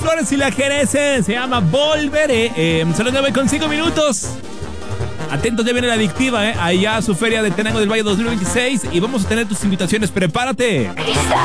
Flores y la Jerez. Se llama Volveré. Son las 9:05. Atentos, ya viene la adictiva, allá a su feria de Tenango del Valle 2026. Y vamos a tener tus invitaciones. Prepárate. Cristal